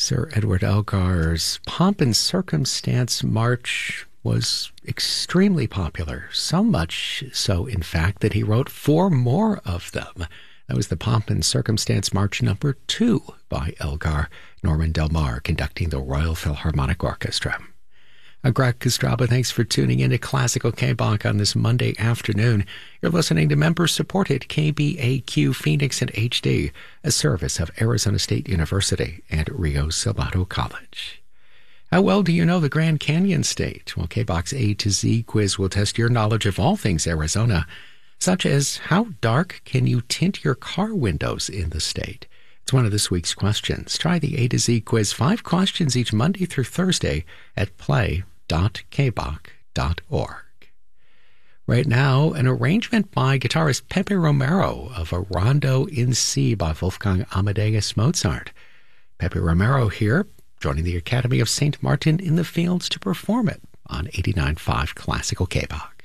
Sir Edward Elgar's Pomp and Circumstance March was extremely popular, so much so, in fact, that he wrote 4 more of them. That was the Pomp and Circumstance March number 2 by Elgar. Norman Del Mar conducting the Royal Philharmonic Orchestra. Greg Kostraba, thanks for tuning in to Classical K-Bach on this Monday afternoon. You're listening to member-supported KBAQ Phoenix and HD, a service of Arizona State University and Rio Salado College. How well do you know the Grand Canyon State? Well, K-Bach's A to Z quiz will test your knowledge of all things Arizona, such as how dark can you tint your car windows in the state? It's one of this week's questions. Try the A to Z quiz, 5 questions each Monday through Thursday at play.kbach.org. Right now, an arrangement by guitarist Pepe Romero of a Rondo in C by Wolfgang Amadeus Mozart. Pepe Romero here, joining the Academy of St. Martin in the Fields to perform it on 89.5 Classical K-Bach.